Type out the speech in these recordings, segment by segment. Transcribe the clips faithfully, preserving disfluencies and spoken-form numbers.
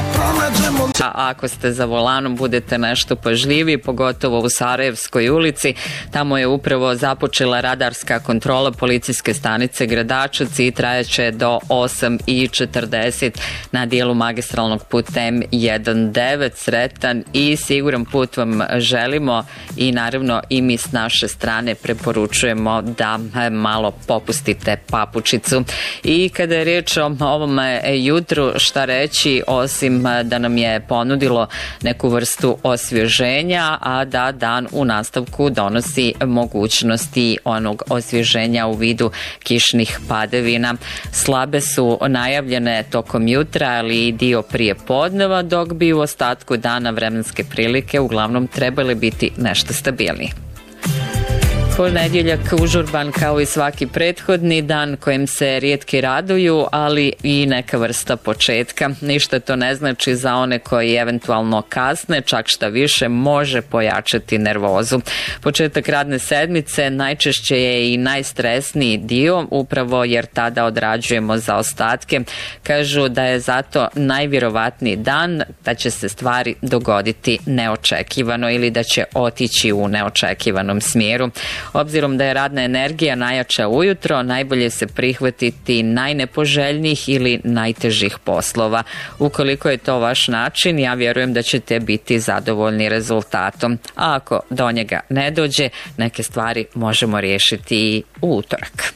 A ako ste za volanom, budete nešto pažljiviji, pogotovo u Sarajevskoj ulici. Tamo je upravo započela radarska kontrola policijske stanice Gradačac i trajaće do osam i četrdeset na dijelu magistralnog puta M devetnaest. Sretan i siguran put vam želimo i naravno i mi s naše strane preporučujemo da malo popustite papučicu. I kada je riječ o ovom jutru, šta reći osim da nam je ponudilo neku vrstu osvježenja, a da dan u nastavku donosi mogućnosti onog osvježenja u vidu kišnih padavina. Slabe su najavljene tokom jutra, ali i dio prije podneva, dok bi u ostatku dana vremenske prilike uglavnom trebali biti nešto stabilniji. Ponedjeljak užurban kao i svaki prethodni dan kojem se rijetki raduju, ali i neka vrsta početka. Ništa to ne znači za one koji eventualno kasne, čak šta više može pojačati nervozu. Početak radne sedmice najčešće je i najstresniji dio, upravo jer tada odrađujemo zaostatke. Kažu da je zato najvjerovatniji dan da će se stvari dogoditi neočekivano ili da će otići u neočekivanom smjeru. Obzirom da je radna energija najjača ujutro, najbolje se prihvatiti najnepoželjnijih ili najtežih poslova. Ukoliko je to vaš način, ja vjerujem da ćete biti zadovoljni rezultatom. A ako do njega ne dođe, neke stvari možemo riješiti i u utorak.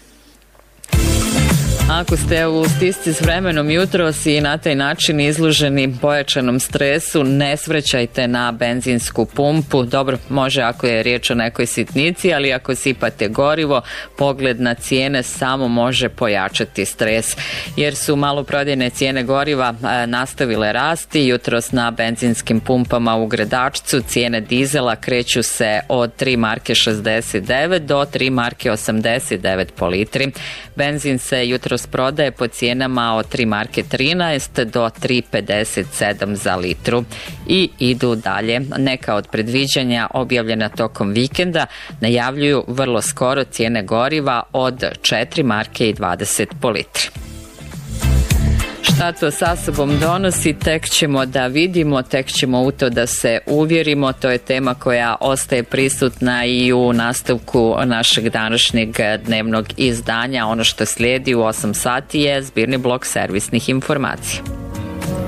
Ako ste u stisci s vremenom jutros i na taj način izloženi pojačanom stresu, ne svraćajte na benzinsku pumpu. Dobro, može ako je riječ o nekoj sitnici, ali ako sipate gorivo, pogled na cijene samo može pojačati stres. Jer su maloprodajne cijene goriva nastavile rasti. Jutros na benzinskim pumpama u Gradačcu cijene dizela kreću se od tri marke šezdeset devet do tri marke osamdeset devet po litri. Benzin se jutros prodaje po cijenama od tri marke trinaest do tri pedeset sedam za litru. I idu dalje. Neka od predviđanja objavljena tokom vikenda najavljuju vrlo skoro cijene goriva od četiri marke i dvadeset po litri. Šta to sa sobom donosi, tek ćemo da vidimo, tek ćemo u to da se uvjerimo. To je tema koja ostaje prisutna i u nastavku našeg današnjeg dnevnog izdanja. Ono što slijedi u osam sati je zbirni blok servisnih informacija.